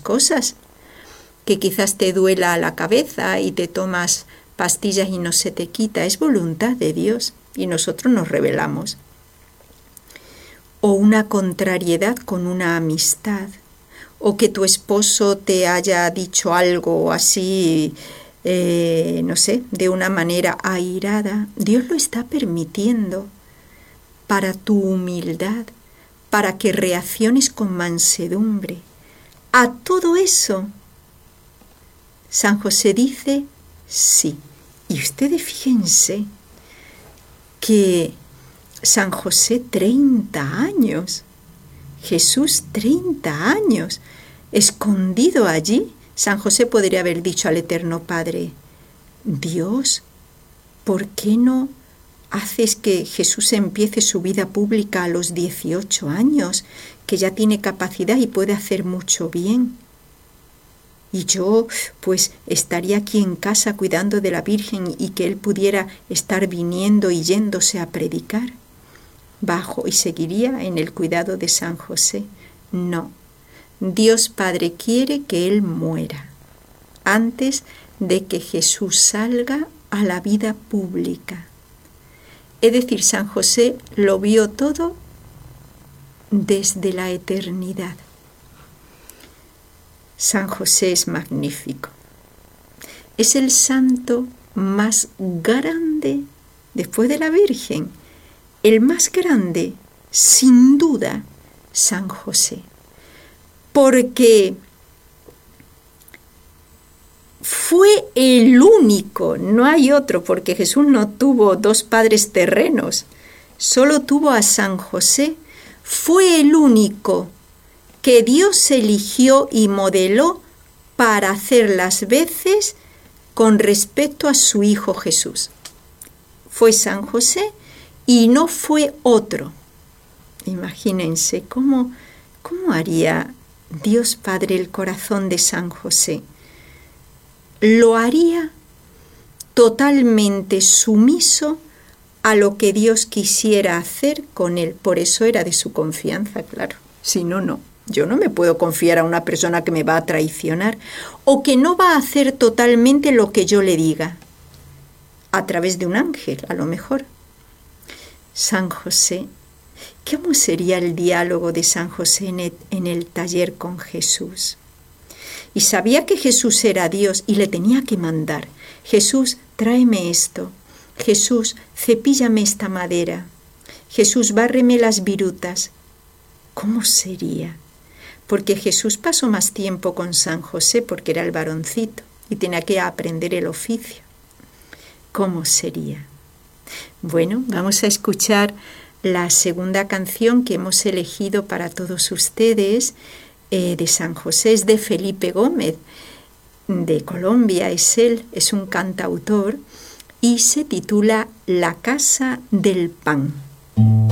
cosas, que quizás te duela la cabeza y te tomas pastillas y no se te quita, es voluntad de Dios y nosotros nos rebelamos. O una contrariedad con una amistad, o que tu esposo te haya dicho algo así, no sé, de una manera airada. Dios lo está permitiendo para tu humildad, para que reacciones con mansedumbre. A todo eso, San José dice sí. Y ustedes fíjense que San José 30 años, Jesús 30 años, escondido allí. San José podría haber dicho al Eterno Padre: Dios, ¿por qué no haces que Jesús empiece su vida pública a los 18 años, que ya tiene capacidad y puede hacer mucho bien? Y yo, pues, estaría aquí en casa cuidando de la Virgen y que Él pudiera estar viniendo y yéndose a predicar. Y seguiría en el cuidado de San José. No, Dios Padre quiere que Él muera antes de que Jesús salga a la vida pública. Es decir, San José lo vio todo desde la eternidad. San José es magnífico. Es el santo más grande después de la Virgen. El más grande, sin duda, San José. Porque fue el único, no hay otro, porque Jesús no tuvo dos padres terrenos, solo tuvo a San José. Fue el único que Dios eligió y modeló para hacer las veces con respecto a su Hijo Jesús. Fue San José y no fue otro. Imagínense cómo haría Dios Padre el corazón de San José. Lo haría totalmente sumiso a lo que Dios quisiera hacer con él. Por eso era de su confianza, claro. Si no, no. Yo no me puedo confiar a una persona que me va a traicionar o que no va a hacer totalmente lo que yo le diga. A través de un ángel, a lo mejor. San José, ¿cómo sería el diálogo de San José en el taller con Jesús? Y sabía que Jesús era Dios y le tenía que mandar: Jesús, tráeme esto. Jesús, cepíllame esta madera. Jesús, bárreme las virutas. ¿Cómo sería? Porque Jesús pasó más tiempo con San José porque era el varoncito y tenía que aprender el oficio. ¿Cómo sería? Bueno, vamos a escuchar la segunda canción que hemos elegido para todos ustedes, de San José. Es de Felipe Gómez, de Colombia. Es un cantautor y se titula La Casa del Pan.